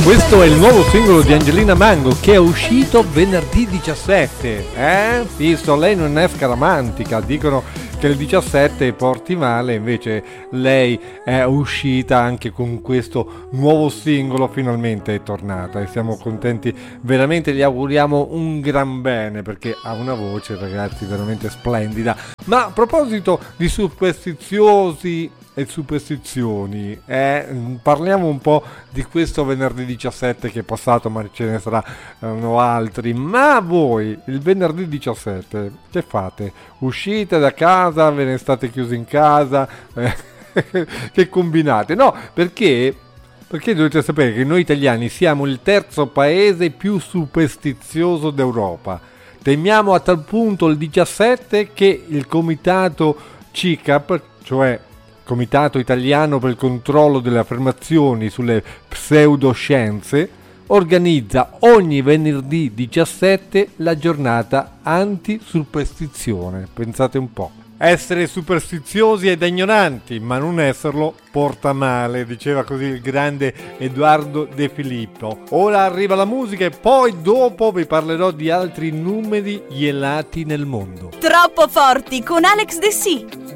Questo è il nuovo singolo di Angelina Mango che è uscito venerdì 17. Visto, lei non è scaramantica, dicono che il 17 porti male, invece lei è uscita anche con questo nuovo singolo, finalmente è tornata e siamo contenti, veramente gli auguriamo un gran bene perché ha una voce, ragazzi, veramente splendida. Ma a proposito di superstiziosi e superstizioni, parliamo un po' di questo venerdì 17 che è passato, ma ce ne saranno altri. Ma voi il venerdì 17 che fate? Uscite da casa, ve ne state chiusi in casa? Che combinate? No, perché dovete sapere che noi italiani siamo il terzo paese più superstizioso d'Europa. Temiamo a tal punto il 17 che il comitato CICAP, cioè Comitato Italiano per il Controllo delle Affermazioni sulle Pseudoscienze, organizza ogni venerdì 17 la giornata anti-superstizione. Pensate un po'. Essere superstiziosi ed ignoranti, ma non esserlo porta male, diceva così il grande Edoardo De Filippo. Ora arriva la musica e poi dopo vi parlerò di altri numeri ielati nel mondo. Troppo forti con Alex De Sì.